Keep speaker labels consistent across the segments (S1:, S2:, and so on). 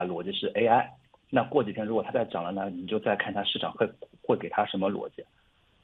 S1: 逻辑是 AI。那过几天如果它再涨了呢，你就再看它市场会给它什么逻辑。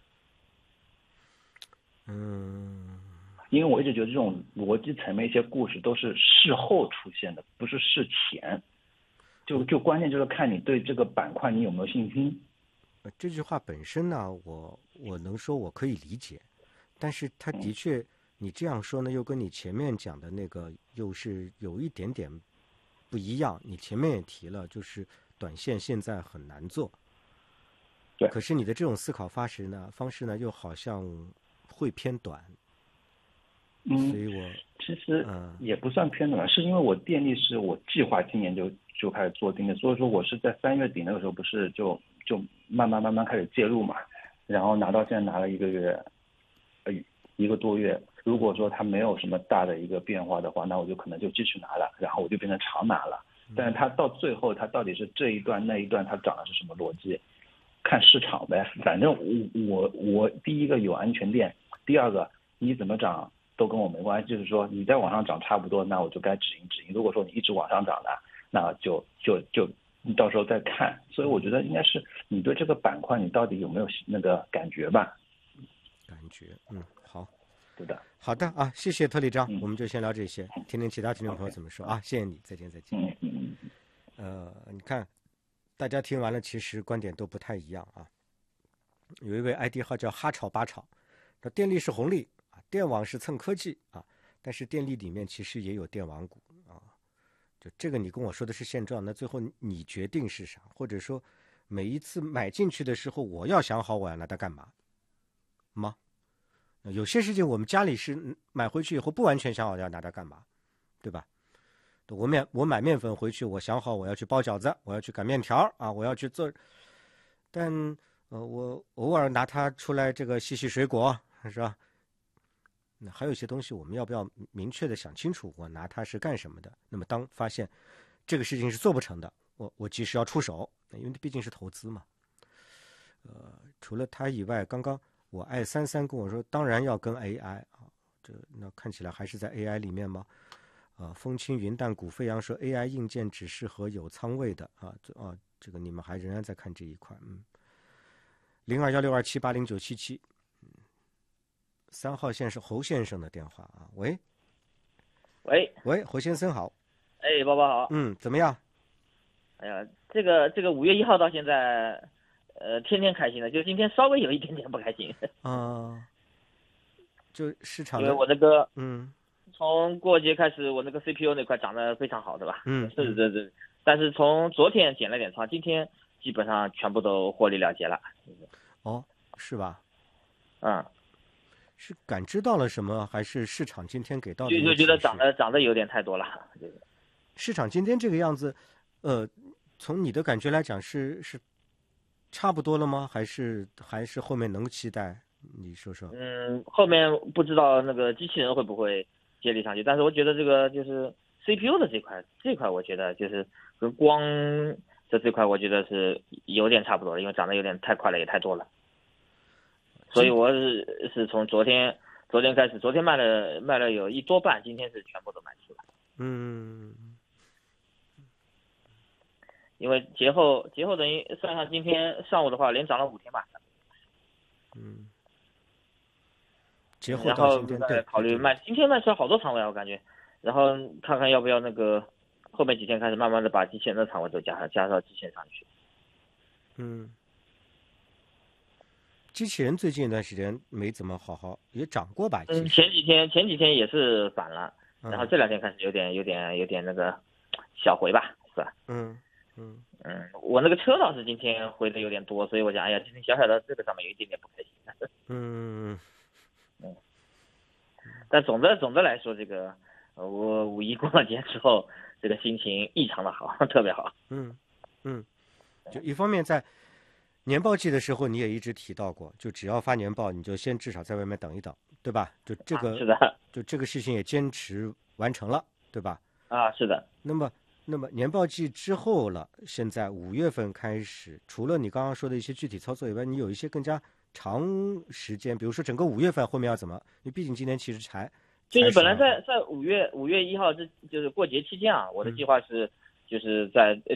S1: 因为我一直觉得这种逻辑层面一些故事都是事后出现的，不是事前。就关键就是看你对这个板块你有没有信心。
S2: 这句话本身呢，我能说我可以理解，但是它的确，你这样说呢，又跟你前面讲的那个又是有一点点不一样。你前面也提了，就是短线现在很难做。
S1: 对。
S2: 可是你的这种思考方式呢，又好像会偏短。所以我
S1: 其实也不算偏短，是因为我电力是我计划今年就开始做电力，所以说我是在3月底那个时候不是就慢慢开始介入嘛，然后拿到现在拿了1个月，1个多月。如果说它没有什么大的一个变化的话，那我就可能就继续拿了，然后我就变成长拿了。但是它到最后它到底是这一段那一段它涨的是什么逻辑，看市场呗。反正我第一个有安全垫，第二个你怎么涨都跟我没关系，就是说你在往上涨差不多，那我就该止盈。如果说你一直往上涨的，那就你到时候再看。所以我觉得应该是你对这个板块你到底有没有那个感觉吧？
S2: 感觉，好，
S1: 对的，
S2: 好的啊，谢谢特里张，我们就先聊这些，听听其他听众朋友怎么说啊。谢谢你，再见。你看，大家听完了，其实观点都不太一样啊。有一位 ID 号叫哈炒八炒，说电力是红利啊，电网是蹭科技啊，但是电力里面其实也有电网股啊。就这个你跟我说的是现状，那最后你决定是啥？或者说每一次买进去的时候，我要想好我要拿它干嘛吗？有些事情我们家里是买回去以后不完全想好要拿它干嘛，对吧？我买面粉回去，我想好我要去包饺子，我要去擀面条啊，我要去做，但我偶尔拿它出来这个洗水果，是吧？那还有一些东西我们要不要明确的想清楚，我拿它是干什么的？那么当发现这个事情是做不成的，我及时要出手，因为毕竟是投资嘛。除了它以外，刚刚我爱33跟我说，当然要跟 AI 啊，那看起来还是在 AI 里面吗？风轻云淡股飞扬说 AI 硬件只适合有仓位的啊，这个你们还仍然在看这一块，021627809777，3号线是侯先生的电话啊，喂，侯先生好，
S3: 包包好，
S2: 怎么样？
S3: 哎呀，这个5月1号到现在，天天开心的，就今天稍微有一点点不开心
S2: 就市场
S3: 因为我那个从过节开始，我那个 CPU 那块涨得非常好，对吧？是。但是从昨天减了点仓，今天基本上全部都获利了结了。
S2: 是吧？是感知到了什么，还是市场今天给到的？
S3: 就觉得涨得有点太多了。
S2: 市场今天这个样子，从你的感觉来讲是差不多了吗？还是后面能期待？你说说。
S3: 后面不知道那个机器人会不会接力上去，但是我觉得这个就是 CPU 的这块我觉得就是跟光这块我觉得是有点差不多了，因为涨得有点太快了，也太多了。所以我是从昨天开始，昨天卖了有1多半，今天是全部都卖出了。因为节后等于算上今天上午的话，连涨了5天吧。
S2: 节后到今天，
S3: 然后再考虑卖，今天卖出来好多仓位啊，我感觉。然后看看要不要那个后面几天开始慢慢的把机器人的仓位都加到机器人上去。
S2: 机器人最近一段时间没怎么好，也涨过吧？
S3: 前几天也是反了，然后这2天开始有点那个小回吧，是吧？我那个车倒是今天回的有点多，所以我想，哎呀，今天小小的这个上面有一点点不开心。但总的来说，这个我5一过了节之后，这个心情异常的好，特别好。
S2: 就一方面在年报季的时候，你也一直提到过，就只要发年报，你就先至少在外面等一等，对吧？就这个
S3: 是的，
S2: 就这个事情也坚持完成了，对吧？
S3: 是的。
S2: 那么年报季之后了，现在5月份开始，除了你刚刚说的一些具体操作以外，你有一些更加长时间，比如说整个5月份后面要怎么？因为毕竟今年其实
S3: 就是本来在5月1号就是过节期间啊，我的计划是就是在